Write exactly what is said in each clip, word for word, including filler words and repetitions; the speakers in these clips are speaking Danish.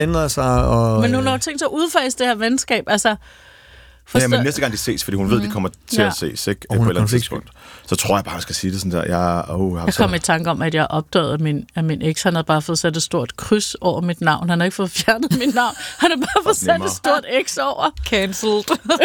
ændret sig. Og, men hun har jo tænkt sig at udfase det her venskab, altså... Ja, men næste gang de ses, fordi hun mm. ved, de kommer til ja. at ses, ikke? På et eller andet tidspunkt. Så tror jeg bare, jeg skal sige det sådan der. Jeg, oh, jeg, jeg kom i tanke om, at jeg opdagede, at min, at min eks, han havde bare fået sat et stort kryds over mit navn. Han har ikke fået fjernet mit navn. Han har bare fået sat et stort X over. Cancelled.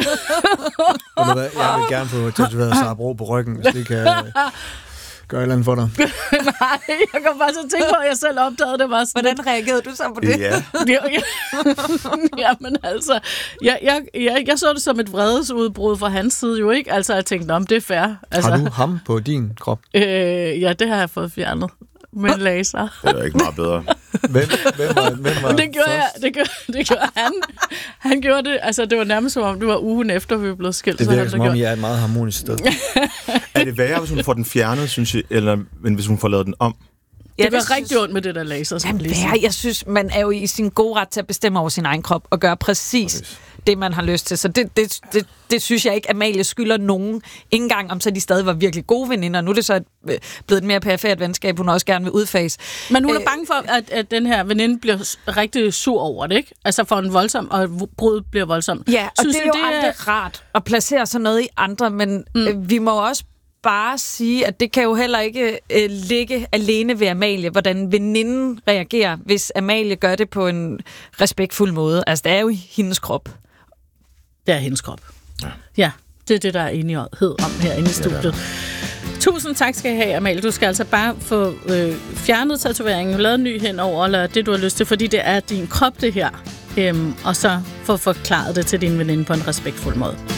Jeg vil gerne få tatoveret Sara Bro på ryggen, hvis det kan... Gør et eller andet for dig. Nej, jeg kom bare så tænke på, at jeg selv opdagede det. Var sådan Hvordan lidt... reagerede du så på det? Ja. ja, men altså, jeg, jeg, jeg, jeg så det som et vredesudbrud fra hans side jo ikke. Altså, jeg tænkte, om det er fair. Altså, har du ham på din krop? Øh, ja, det har jeg fået fjernet med en laser. Det er ikke meget bedre. Hvem, hvem var, hvem var det gjorde jeg, det gjorde, det gjorde han. Han gjorde det, altså det var nærmest som om, det var ugen efter, vi blev skilt. Det virker han, som om, I er et meget harmonisk sted. Er det værre, hvis hun får den fjernet, synes jeg, eller men hvis hun får lavet den om? Ja, det gør det rigtig synes... ondt med det der laser. Jamen, værre, jeg synes, man er jo i sin gode ret til at bestemme over sin egen krop, og gøre præcis okay. det, man har lyst til. Så det, det, det, det synes jeg ikke, Amalie skylder nogen. Ikke engang, om så de stadig var virkelig gode veninder. Nu er det så et, blevet et mere perifært venskab, hun også gerne vil udfase. Men hun er bange for, at, at den her veninde bliver rigtig sur over det, ikke? Altså for en voldsom, og brud bliver voldsom. Ja, og synes det er I, jo det aldrig er... rart at placere sådan noget i andre, men mm. øh, vi må også bare sige, at det kan jo heller ikke øh, ligge alene ved Amalie, hvordan veninden reagerer, hvis Amalie gør det på en respektfuld måde. Altså, det er jo hendes krop. Det er hendes krop. Ja, ja det er det, der er enighed om herinde i studiet. Tusind tak skal I have, Amalie. Du skal altså bare få øh, fjernet tatoveringen, lavet ny henover, eller det, du har lyst til, fordi det er din krop, det her. Øhm, og så få forklaret det til din veninde på en respektfuld måde.